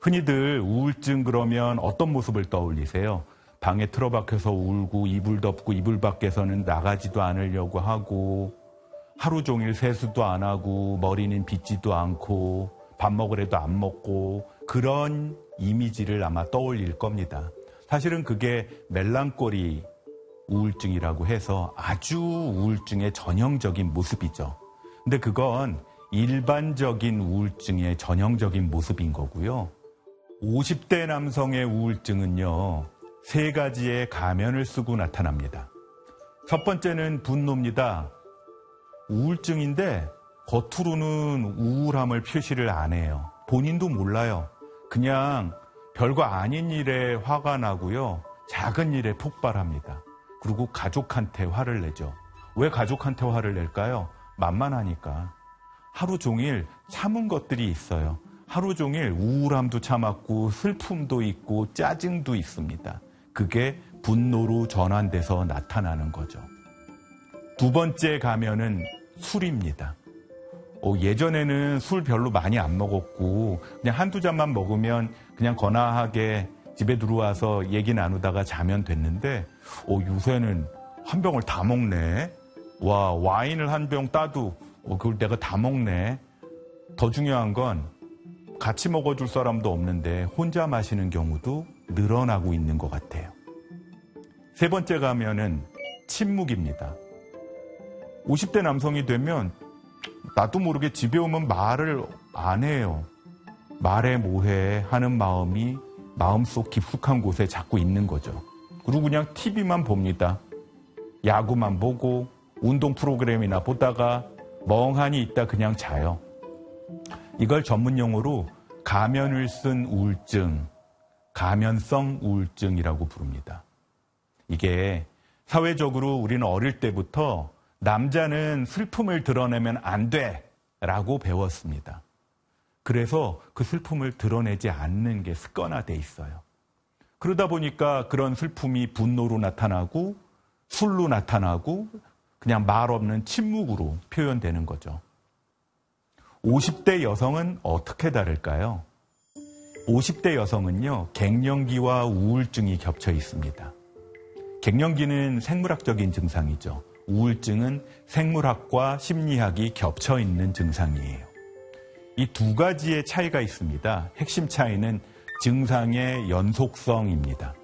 흔히들 우울증 그러면 어떤 모습을 떠올리세요? 방에 틀어박혀서 울고 이불 덮고 이불 밖에서는 나가지도 않으려고 하고 하루 종일 세수도 안 하고 머리는 빗지도 않고 밥 먹으래도 안 먹고 그런 이미지를 아마 떠올릴 겁니다. 사실은 그게 멜랑콜리 우울증이라고 해서 아주 우울증의 전형적인 모습이죠. 근데 그건 일반적인 우울증의 전형적인 모습인 거고요. 50대 남성의 우울증은요, 3가지의 가면을 쓰고 나타납니다. 첫 번째는 분노입니다. 우울증인데 겉으로는 우울함을 표시를 안 해요. 본인도 몰라요. 그냥 별거 아닌 일에 화가 나고요. 작은 일에 폭발합니다. 그리고 가족한테 화를 내죠. 왜 가족한테 화를 낼까요? 만만하니까. 하루 종일 참은 것들이 있어요. 하루 종일 우울함도 참았고 슬픔도 있고 짜증도 있습니다. 그게 분노로 전환돼서 나타나는 거죠. 두 번째 가면은 술입니다. 예전에는 술 별로 많이 안 먹었고 그냥 한두 잔만 먹으면 그냥 거나하게 집에 들어와서 얘기 나누다가 자면 됐는데 요새는 한 병을 다 먹네. 와, 와인을 한 병 따도 그걸 내가 다 먹네. 더 중요한 건 같이 먹어줄 사람도 없는데 혼자 마시는 경우도 늘어나고 있는 것 같아요. 세 번째 가면은 침묵입니다. 50대 남성이 되면 나도 모르게 집에 오면 말을 안 해요. 말해 뭐해 하는 마음이 마음속 깊숙한 곳에 자꾸 있는 거죠. 그리고 그냥 TV만 봅니다. 야구만 보고 운동 프로그램이나 보다가 멍하니 있다 그냥 자요. 이걸 전문 용어로 가면을 쓴 우울증, 가면성 우울증이라고 부릅니다. 이게 사회적으로 우리는 어릴 때부터 남자는 슬픔을 드러내면 안 돼 라고 배웠습니다. 그래서 그 슬픔을 드러내지 않는 게 습관화돼 있어요. 그러다 보니까 그런 슬픔이 분노로 나타나고 술로 나타나고 그냥 말 없는 침묵으로 표현되는 거죠. 50대 여성은 어떻게 다를까요? 50대 여성은요, 갱년기와 우울증이 겹쳐 있습니다. 갱년기는 생물학적인 증상이죠. 우울증은 생물학과 심리학이 겹쳐 있는 증상이에요. 이 두 가지의 차이가 있습니다. 핵심 차이는 증상의 연속성입니다.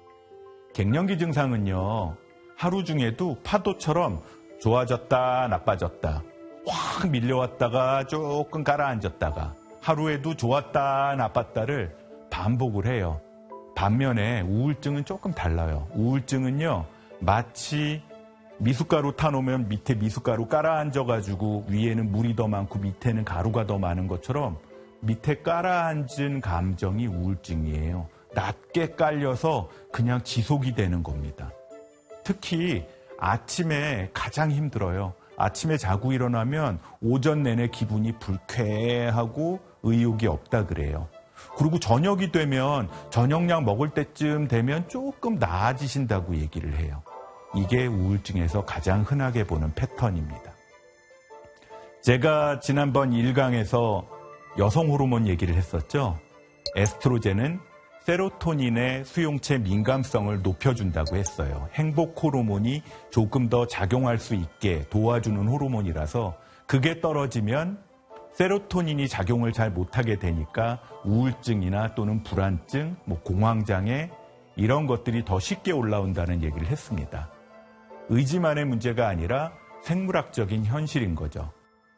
갱년기 증상은요, 하루 중에도 파도처럼 좋아졌다, 나빠졌다, 확 밀려왔다가 조금 가라앉았다가 하루에도 좋았다, 나빴다를 반복을 해요. 반면에 우울증은 조금 달라요. 우울증은요, 마치 미숫가루 타놓으면 밑에 미숫가루 깔아앉아가지고 위에는 물이 더 많고 밑에는 가루가 더 많은 것처럼 밑에 깔아앉은 감정이 우울증이에요. 낮게 깔려서 그냥 지속이 되는 겁니다. 특히 아침에 가장 힘들어요. 아침에 자고 일어나면 오전 내내 기분이 불쾌하고 의욕이 없다 그래요. 그리고 저녁이 되면 저녁약 먹을 때쯤 되면 조금 나아지신다고 얘기를 해요. 이게 우울증에서 가장 흔하게 보는 패턴입니다. 제가 지난번 1강에서 여성 호르몬 얘기를 했었죠. 에스트로겐은 세로토닌의 수용체 민감성을 높여준다고 했어요. 행복 호르몬이 조금 더 작용할 수 있게 도와주는 호르몬이라서 그게 떨어지면 세로토닌이 작용을 잘 못하게 되니까 우울증이나 또는 불안증, 공황장애 이런 것들이 더 쉽게 올라온다는 얘기를 했습니다. 의지만의 문제가 아니라 생물학적인 현실인 거죠.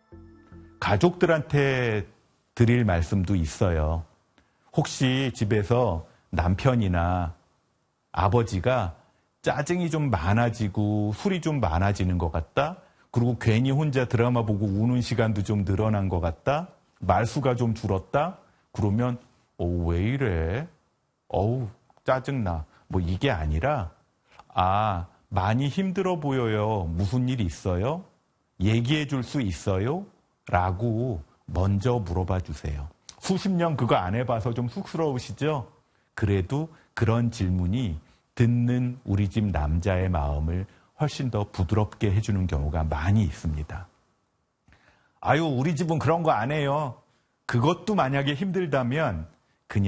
가족들한테 드릴 말씀도 있어요. 혹시 집에서 남편이나 아버지가 짜증이 좀 많아지고 술이 좀 많아지는 것 같다? 그리고 괜히 혼자 드라마 보고 우는 시간도 좀 늘어난 것 같다? 말수가 좀 줄었다? 그러면 왜 이래? 짜증나. 이게 아니라 많이 힘들어 보여요. 무슨 일 있어요? 얘기해 줄 수 있어요? 라고 먼저 물어봐 주세요. 수십 년 그거 안 해봐서 좀 쑥스러우시죠? 그래도 그런 질문이 듣는 우리 집 남자의 마음을 훨씬 더 부드럽게 해주는 경우가 많이 있습니다. 우리 집은 그런 거 안 해요. 그것도 만약에 힘들다면